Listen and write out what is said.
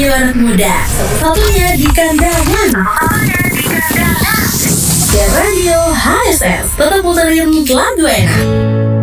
radio anak muda, satu-satunya di Kandangan. Ya Radio HSS, tetap puterin lagu enak.